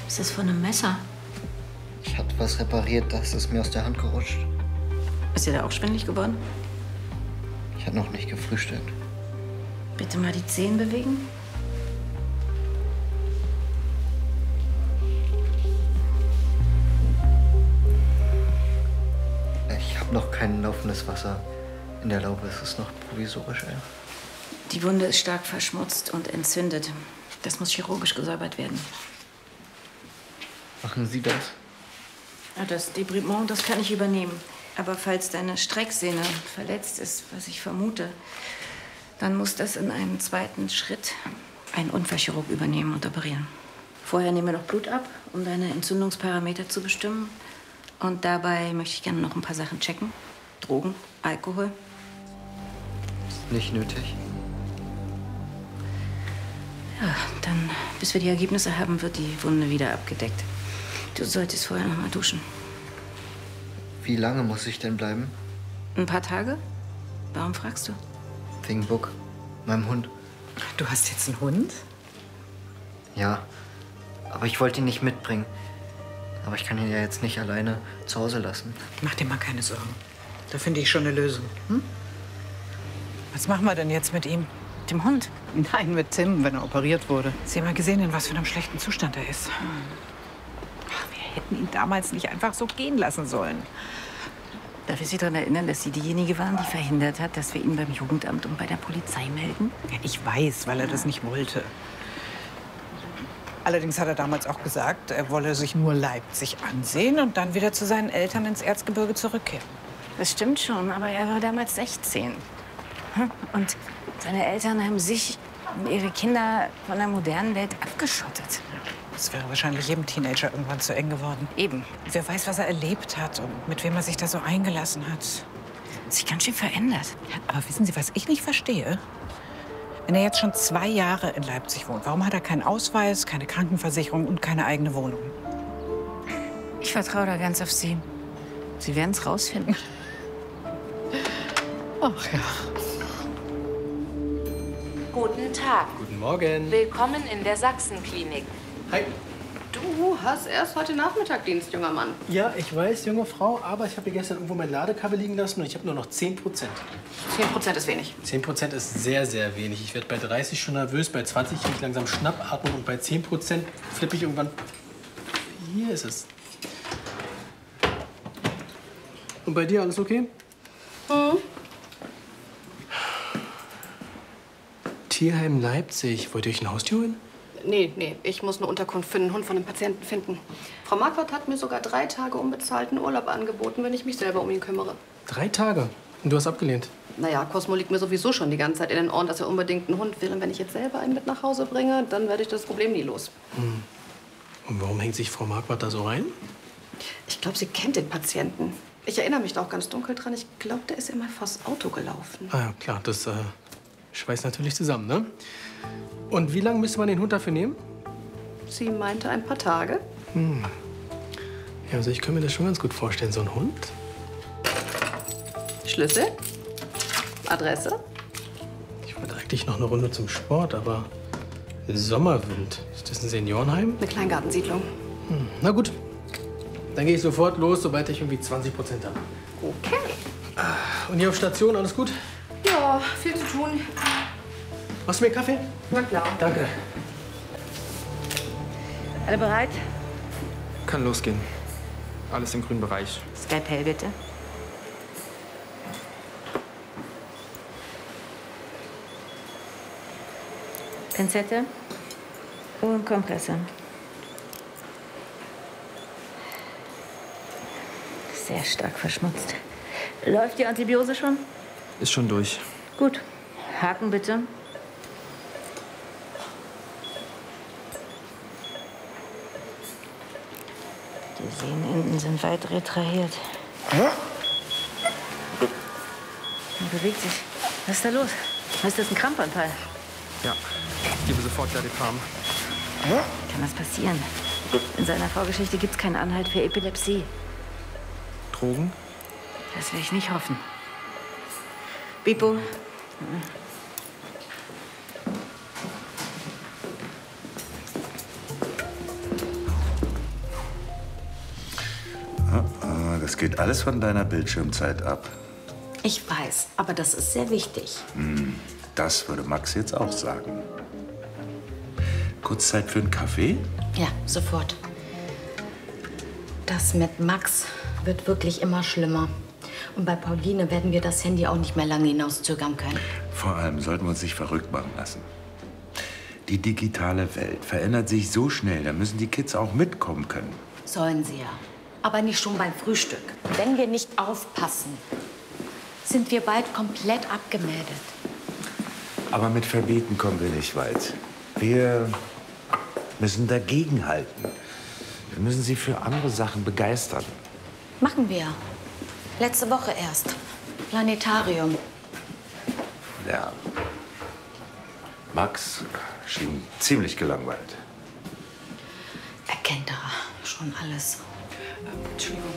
Was ist das für ein Messer? Ich hatte was repariert, das ist mir aus der Hand gerutscht. Ist dir da auch schwindelig geworden? Ich hatte noch nicht gefrühstückt. Bitte mal die Zehen bewegen. Ich habe noch kein laufendes Wasser in der Laube. Es ist noch provisorisch, ja. Die Wunde ist stark verschmutzt und entzündet. Das muss chirurgisch gesäubert werden. Machen Sie das? Ja, das Debridement, das kann ich übernehmen. Aber falls deine Strecksehne verletzt ist, was ich vermute, dann muss das in einem zweiten Schritt ein Unfallchirurg übernehmen und operieren. Vorher nehmen wir noch Blut ab, um deine Entzündungsparameter zu bestimmen. Und dabei möchte ich gerne noch ein paar Sachen checken. Drogen, Alkohol. Ist nicht nötig. Ja, dann, bis wir die Ergebnisse haben, wird die Wunde wieder abgedeckt. Du solltest vorher noch mal duschen. Wie lange muss ich denn bleiben? Ein paar Tage? Warum fragst du? Wegen Buck, meinem Hund. Du hast jetzt einen Hund? Ja, aber ich wollte ihn nicht mitbringen. Aber ich kann ihn ja jetzt nicht alleine zu Hause lassen. Mach dir mal keine Sorgen. Da finde ich schon eine Lösung. Hm? Was machen wir denn jetzt mit ihm? Dem Hund? Nein, mit Tim, wenn er operiert wurde. Sie haben mal gesehen, in was für einem schlechten Zustand er ist. Ach, wir hätten ihn damals nicht einfach so gehen lassen sollen. Darf ich Sie daran erinnern, dass Sie diejenige waren, die verhindert hat, dass wir ihn beim Jugendamt und bei der Polizei melden? Ja, ich weiß, weil er das nicht wollte. Allerdings hat er damals auch gesagt, er wolle sich nur Leipzig ansehen und dann wieder zu seinen Eltern ins Erzgebirge zurückkehren. Das stimmt schon, aber er war damals 16. Und seine Eltern haben sich und ihre Kinder von der modernen Welt abgeschottet. Das wäre wahrscheinlich jedem Teenager irgendwann zu eng geworden. Eben. Wer weiß, was er erlebt hat und mit wem er sich da so eingelassen hat. Hat sich ganz schön verändert. Aber wissen Sie, was ich nicht verstehe? Wenn er jetzt schon 2 Jahre in Leipzig wohnt, warum hat er keinen Ausweis, keine Krankenversicherung und keine eigene Wohnung? Ich vertraue da ganz auf Sie. Sie werden es rausfinden. Ach ja. Guten Tag. Guten Morgen. Willkommen in der Sachsenklinik. Hi. Du hast erst heute Nachmittag Dienst, junger Mann. Ja, ich weiß, junge Frau, aber ich habe hier gestern irgendwo mein Ladekabel liegen lassen und ich habe nur noch 10%. 10% ist wenig. 10% ist sehr, sehr wenig. Ich werde bei 30 schon nervös, bei 20 kriege ich langsam Schnappatmung und bei 10% flippe ich irgendwann. Hier ist es. Und bei dir alles okay? Mhm. Tierheim Leipzig. Wollt ihr euch ein Haustier holen? Nee, ich muss eine Unterkunft für einen Hund von einem Patienten finden. Frau Marquardt hat mir sogar 3 Tage unbezahlten Urlaub angeboten, wenn ich mich selber um ihn kümmere. 3 Tage? Und du hast abgelehnt? Naja, Cosmo liegt mir sowieso schon die ganze Zeit in den Ohren, dass er unbedingt einen Hund will. Und wenn ich jetzt selber einen mit nach Hause bringe, dann werde ich das Problem nie los. Und warum hängt sich Frau Marquardt da so rein? Ich glaube, sie kennt den Patienten. Ich erinnere mich da auch ganz dunkel dran. Ich glaube, der ist immer vors Auto gelaufen. Ah ja, klar, das schweißt natürlich zusammen, ne? Und wie lange müsste man den Hund dafür nehmen? Sie meinte ein paar Tage. Ja, also ich kann mir das schon ganz gut vorstellen, so ein Hund. Schlüssel? Adresse? Ich wollte eigentlich noch eine Runde zum Sport, aber Sommerwind. Ist das ein Seniorenheim? Eine Kleingartensiedlung. Na gut, dann gehe ich sofort los, sobald ich irgendwie 20% habe. Okay. Und hier auf Station, alles gut? Ja, viel zu tun. Machst du mir Kaffee? Na klar. Danke. Alle bereit? Kann losgehen. Alles im grünen Bereich. Skalpell bitte. Pinzette und Kompresse. Sehr stark verschmutzt. Läuft die Antibiose schon? Ist schon durch. Gut. Haken bitte. Die Sehnenenden sind weit retrahiert. Er bewegt sich. Was ist da los? Ist das ein Krampfanfall? Ja. Gebe sofort Diazepam. Kann das passieren? In seiner Vorgeschichte gibt es keinen Anhalt für Epilepsie. Drogen? Das will ich nicht hoffen. Bipo. Das geht alles von deiner Bildschirmzeit ab. Ich weiß, aber das ist sehr wichtig. Das würde Max jetzt auch sagen. Kurz Zeit für einen Kaffee? Ja, sofort. Das mit Max wird wirklich immer schlimmer. Und bei Pauline werden wir das Handy auch nicht mehr lange hinauszögern können. Vor allem sollten wir uns nicht verrückt machen lassen. Die digitale Welt verändert sich so schnell, da müssen die Kids auch mitkommen können. Sollen sie ja. Aber nicht schon beim Frühstück. Wenn wir nicht aufpassen, sind wir bald komplett abgemeldet. Aber mit Verbieten kommen wir nicht weit. Wir müssen dagegenhalten. Wir müssen sie für andere Sachen begeistern. Machen wir. Letzte Woche erst. Planetarium. Ja. Max schien ziemlich gelangweilt. Er kennt da schon alles. Entschuldigung.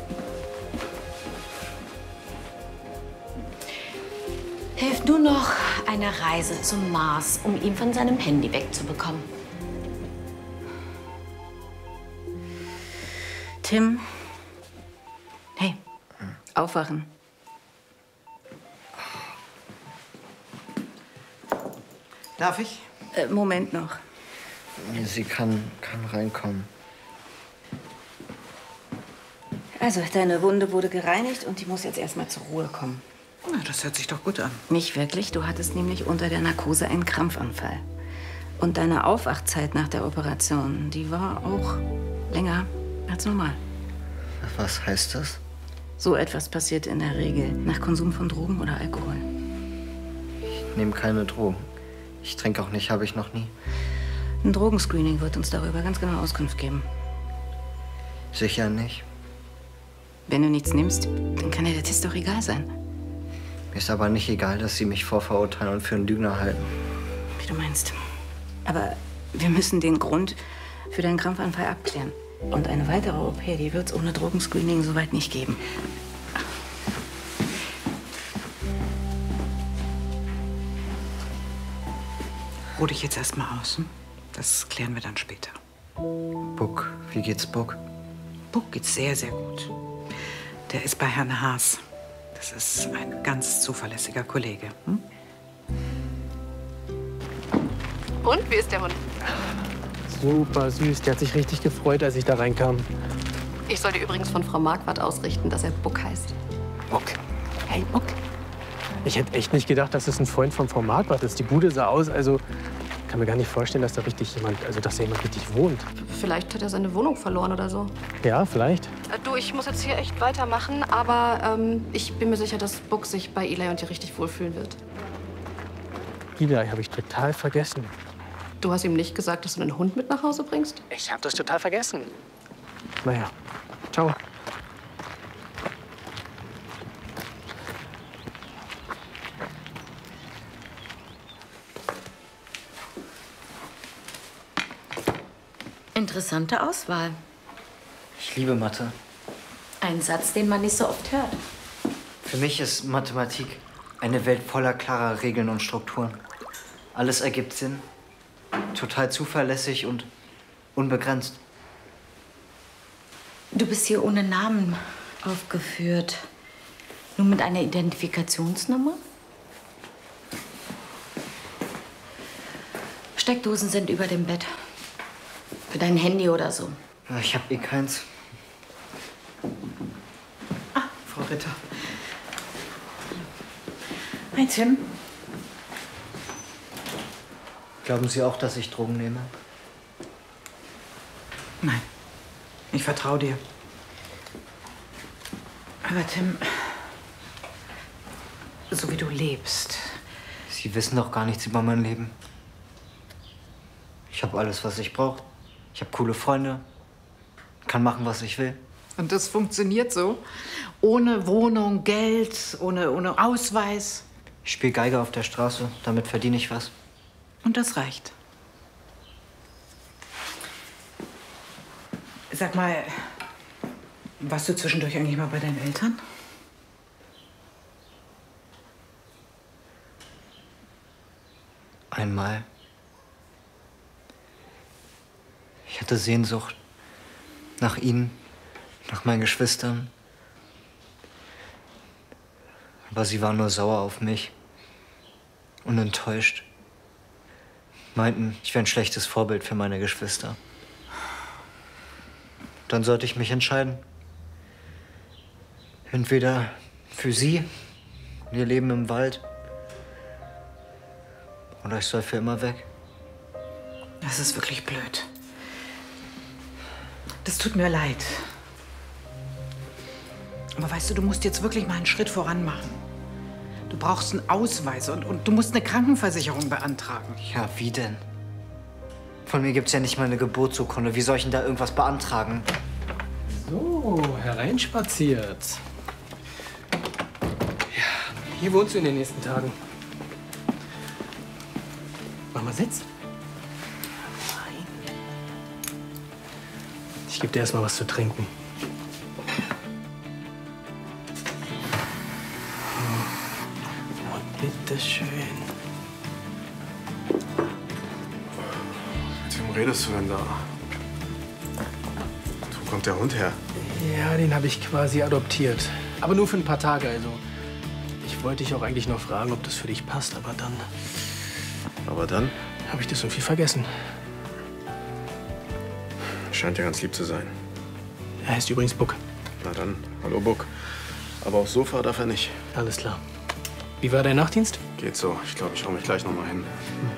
Hilft nur noch eine Reise zum Mars, um ihn von seinem Handy wegzubekommen. Tim. Hey, aufwachen. Darf ich? Moment noch. Sie kann reinkommen. Also, deine Wunde wurde gereinigt und die muss jetzt erstmal zur Ruhe kommen. Na, das hört sich doch gut an. Nicht wirklich. Du hattest nämlich unter der Narkose einen Krampfanfall. Und deine Aufwachzeit nach der Operation, die war auch länger als normal. Was heißt das? So etwas passiert in der Regel nach Konsum von Drogen oder Alkohol. Ich nehme keine Drogen. Ich trinke auch nicht, habe ich noch nie. Ein Drogenscreening wird uns darüber ganz genau Auskunft geben. Sicher nicht. Wenn du nichts nimmst, dann kann dir der Test doch egal sein. Mir ist aber nicht egal, dass Sie mich vorverurteilen und für einen Lügner halten. Wie du meinst. Aber wir müssen den Grund für deinen Krampfanfall abklären. Und eine weitere OP, die wird es ohne Drogenscreening soweit nicht geben. Ruh dich jetzt erst mal aus. Hm? Das klären wir dann später. Buck, wie geht's Buck? Buck geht's sehr, sehr gut. Der ist bei Herrn Haas. Das ist ein ganz zuverlässiger Kollege. Hm? Und, wie ist der Hund? Super süß. Die hat sich richtig gefreut, als ich da reinkam. Ich soll dir übrigens von Frau Marquardt ausrichten, dass er Buck heißt. Buck. Hey, Buck. Ich hätte echt nicht gedacht, dass es ein Freund von Frau Marquardt ist. Die Bude sah aus, also ich kann mir gar nicht vorstellen, dass da richtig jemand, dass da jemand richtig wohnt. Vielleicht hat er seine Wohnung verloren oder so. Ja, vielleicht. Du, ich muss jetzt hier echt weitermachen, aber ich bin mir sicher, dass Buck sich bei Eli und dir richtig wohlfühlen wird. Eli habe ich total vergessen. Du hast ihm nicht gesagt, dass du einen Hund mit nach Hause bringst? Ich habe das total vergessen. Naja, ciao. Interessante Auswahl. Ich liebe Mathe. Ein Satz, den man nicht so oft hört. Für mich ist Mathematik eine Welt voller klarer Regeln und Strukturen. Alles ergibt Sinn. Total zuverlässig und unbegrenzt. Du bist hier ohne Namen aufgeführt. Nur mit einer Identifikationsnummer? Steckdosen sind über dem Bett. Für dein Handy oder so. Ja, ich habe eh keins. Ah, Frau Ritter. Hi, Tim. Glauben Sie auch, dass ich Drogen nehme? Nein, ich vertraue dir. Aber Tim, so wie du lebst. Sie wissen doch gar nichts über mein Leben. Ich habe alles, was ich brauche. Ich habe coole Freunde. Kann machen, was ich will. Und das funktioniert so? Ohne Wohnung, Geld, ohne Ausweis? Ich spiele Geige auf der Straße. Damit verdiene ich was. Und das reicht. Sag mal, warst du zwischendurch eigentlich mal bei deinen Eltern? Einmal. Ich hatte Sehnsucht nach ihnen, nach meinen Geschwistern, Aber sie waren nur sauer auf mich. Und enttäuscht. Meinten, ich wäre ein schlechtes Vorbild für meine Geschwister. Dann sollte ich mich entscheiden. Entweder für sie, ihr Leben im Wald, oder ich soll für immer weg. Das ist wirklich blöd. Das tut mir leid. Aber weißt du, du musst jetzt wirklich mal einen Schritt voran machen. Du brauchst einen Ausweis und du musst eine Krankenversicherung beantragen. Ja, wie denn? Von mir gibt's ja nicht mal eine Geburtsurkunde. Wie soll ich denn da irgendwas beantragen? So, hereinspaziert. Ja, hier wohnst du in den nächsten Tagen. Mach mal Sitz. Nein. Ich gebe dir erst mal was zu trinken. Und bitteschön. Mit wem redest du denn da? Wo kommt der Hund her? Ja, den habe ich quasi adoptiert. Aber nur für ein paar Tage, also. Ich wollte dich auch eigentlich noch fragen, ob das für dich passt, aber dann habe ich das irgendwie vergessen. Scheint ja ganz lieb zu sein. Er heißt übrigens Buck. Na dann, hallo Buck. Aber aufs Sofa darf er nicht. Alles klar. Wie war dein Nachtdienst? Geht so. Ich glaube, ich schaue mich gleich noch mal hin.